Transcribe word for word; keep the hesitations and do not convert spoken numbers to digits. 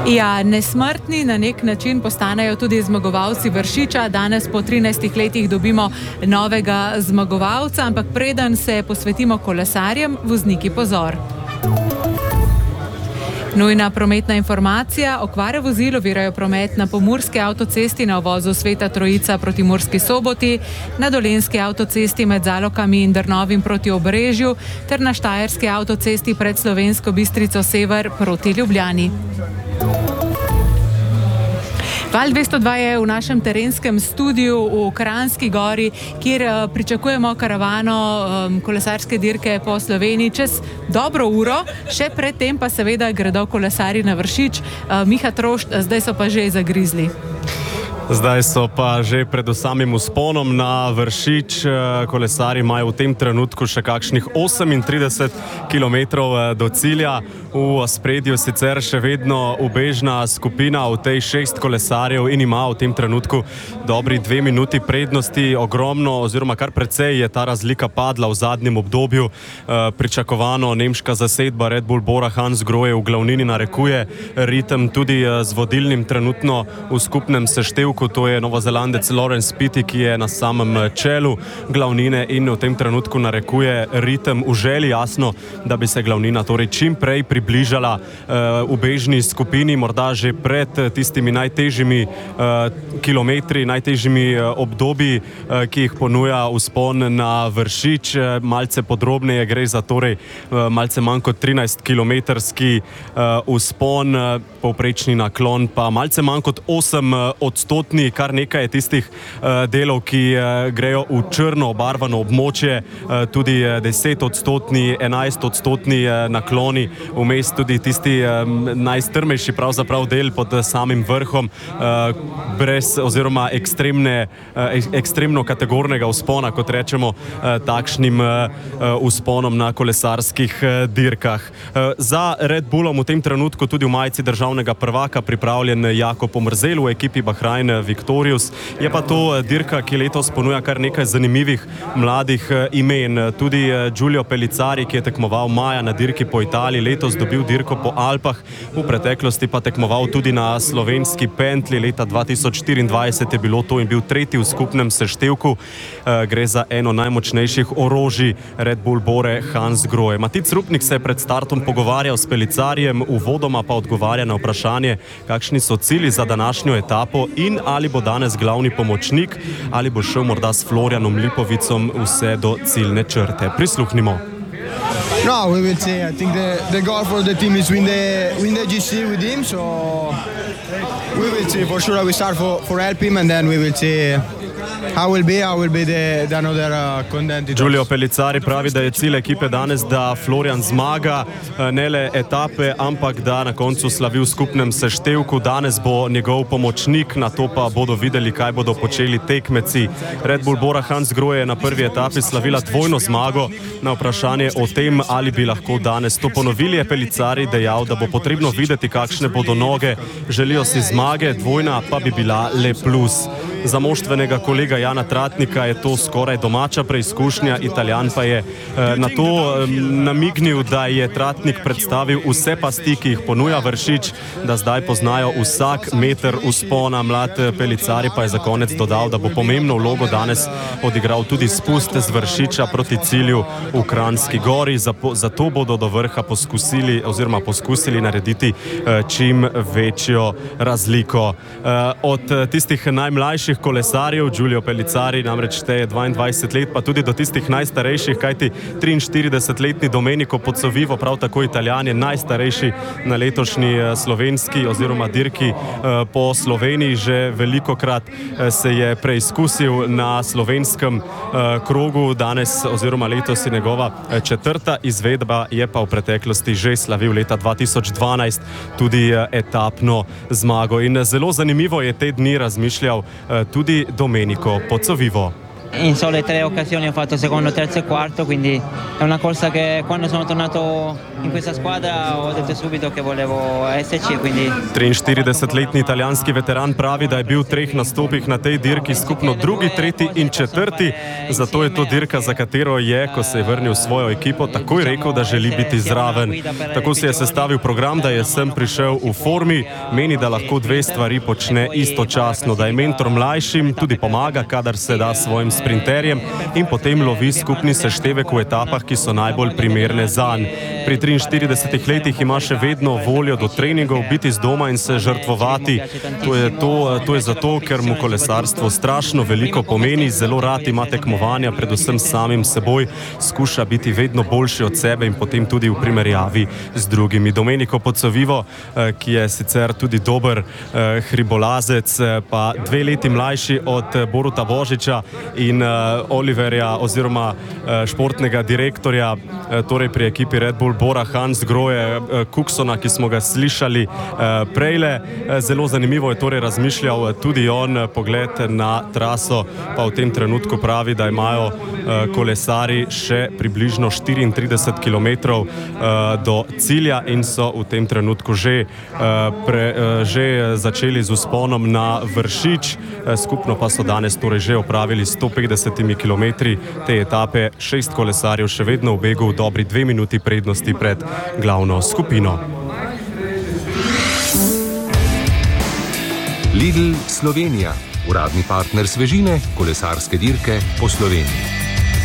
Ja, nesmrtni na nek način postanejo tudi zmagovalci Vršiča. Danes po trinajstih letih dobimo novega zmagovalca, ampak preden se posvetimo kolesarjem, vozniki pozor. Nujna prometna informacija. Okvare vozil ovirajo promet na pomurski avtocesti na uvozu Sveta Trojica proti Murski Soboti, na dolenjski avtocesti med Zalokami in Drnovim proti Obrežju ter na štajerski avtocesti pred Slovensko Bistrico Sever proti Ljubljani. Val dvesto dva je v našem terenskem studiu v Kranjski Gori, kjer pričakujemo karavano um, kolesarske dirke po Sloveniji čez dobro uro, še predtem pa seveda gredo kolesari na Vršič. Uh, Miha Trošt, zdaj so pa že zagrizli. Zdaj so pa že pred samim vzponom na Vršič. Kolesari imajo v tem trenutku še kakšnih osemintrideset kilometrov do cilja. V ospredju sicer še vedno ubežna skupina, v tej šest kolesarjev in ima v tem trenutku dobri dve minuti prednosti. Ogromno oziroma kar precej je ta razlika padla v zadnjem obdobju. Pričakovano nemška zasedba Red Bull Bora Hansgrohe v glavnini narekuje ritem tudi z vodilnim trenutno v skupnem seštevku. To je Novozelandec Laurens Pity, ki je na samem čelu glavnine in v tem trenutku narekuje ritem v želji, jasno, da bi se glavnina torej čim prej približala uh, ubežni skupini, morda že pred tistimi najtežjimi uh, kilometri, najtežjimi uh, obdobji, uh, ki jih ponuja vzpon na Vršič. Malce podrobneje gre za torej uh, malce manj kot trinajstkilometrski uh, vzpon, uh, povprečni naklon pa malce manj kot osem odstotkov. Kar nekaj je tistih uh, delov, ki uh, grejo v črno obarvano območje, uh, tudi uh, deset odstotni, enajst odstotni uh, nakloni, vmes tudi tisti um, najstrmejši pravzaprav del pod uh, samim vrhom, uh, brez oziroma ekstremne, uh, ek, ekstremno kategornega vzpona, kot rečemo, uh, takšnim uh, vzponom na kolesarskih uh, dirkah. Uh, za Red Bullom v tem trenutku tudi v majici državnega prvaka pripravljen Jakob Omerzel v ekipi Bahrain Victorious. Je pa to dirka, ki letos ponuja kar nekaj zanimivih mladih imen. Tudi Giulio Pellicari, ki je tekmoval maja na dirki po Italiji, letos dobil dirko po Alpah, v preteklosti pa tekmoval tudi na slovenski pentli. Leta dva tisoč štiriindvajset je bilo to in bil tretji v skupnem seštevku. Gre za eno najmočnejših orožij Red Bull Bore Hansgrohe. Matic Rupnik se je pred startom pogovarjal s Pellicarijem, uvodoma pa odgovarja na vprašanje, kakšni so cilji za današnjo etapo in ali bo danes glavni pomočnik, ali bo šel morda s Florianom Lipovicom vse do ciljne črte. Prisluhnimo. No, we will see. I think the, the goal for the team is win the, win the G C with him, so we will see. For sure I will start for, for help him and then we will see how will be, how will be the, the another uh, content. Giulio Pellicari pravi, da je cilj ekipe danes, da Florian zmaga, ne le etape, ampak da na koncu slavi v skupnem seštevku. Danes bo njegov pomočnik, na to pa bodo videli, kaj bodo počeli tekmeci. Red Bull Bora Hansgrohe je na prvi etapi slavila dvojno zmago. Na vprašanje o tem, ali bi lahko danes to ponovili, je Pellicari dejal, da bo potrebno videti, kakšne bodo noge. Želijo si zmage, dvojna pa bi bila le plus. Za moštvenega kolega Jana Tratnika je to skoraj domača preizkušnja, Italijan pa je eh, na to eh, namignil, da je Tratnik predstavil vse pasti, ki jih ponuja Vršič, da zdaj poznajo vsak meter vzpona. Mlad Pellicari pa je za konec dodal, da bo pomembno vlogo danes odigral tudi spust z Vršiča proti cilju v Kranjski Gori, zato bodo do vrha poskusili oziroma poskusili narediti eh, čim večjo razliko. Eh, od tistih najmlajših kolesarjev, Giulio Pellicari namreč šteje dvaindvajset let, pa tudi do tistih najstarejših, kajti triinštiridesetletni Domenico Pozzovivo, prav tako Italijan, je najstarejši na letošnji slovenski oziroma dirki po Sloveniji. Že velikokrat se je preizkusil na slovenskem krogu, danes oziroma letos je njegova četrta izvedba, je pa v preteklosti že slavil leta dva tisoč dvanajst tudi etapno zmago. In zelo zanimivo je te dni razmišljal tudi Domenico Pozzovivo. In sole tre occasioni ho fatto secondo, terzo e quarto, quindi è una corsa che quando sono tornato in questa squadra ho detto subito che volevo esserci, quindi... triinštiridesetletni italijanski veteran pravi, da je bil v treh nastopih na tej dirki skupno drugi, tretji in četrti, zato je to dirka, za katero je, ko se je vrnil v svojo ekipo, takoj rekel, da želi biti zraven. Tako si je sestavil program, da je sem prišel v formi, meni, da lahko dve stvari počne istočasno, da je mentor mlajšim, tudi pomaga, kadar se da svojim sprinterjem in potem lovi skupni seštevek v etapah, ki so najbolj primerne zanj. Pri triinštiridesetih letih ima še vedno voljo do treningov, biti z doma in se žrtvovati. To je, to, to je zato, ker mu kolesarstvo strašno veliko pomeni, zelo rad ima tekmovanja, predvsem s samim seboj, skuša biti vedno boljši od sebe in potem tudi v primerjavi z drugimi. Domenico Pozzovivo, ki je sicer tudi dober hribolazec, pa dve leti mlajši od Boruta Božiča in Oliverja oziroma športnega direktorja, torej pri ekipi Red Bull Bora Hansgrohe Cookssona, ki smo ga slišali prejle. Zelo zanimivo je torej razmišljal tudi on, pogled na traso pa v tem trenutku pravi, da imajo kolesari še približno štiriintrideset kilometrov do cilja in so v tem trenutku že, pre, že začeli z vzponom na Vršič, skupno pa so danes torej že opravili sto petdeset kilometri te etape, šest kolesarjev še vedno v begu, v dobri dve minuti prednosti pred glavno skupino. Lidl Slovenija, uradni partner svežine, kolesarske dirke po Sloveniji.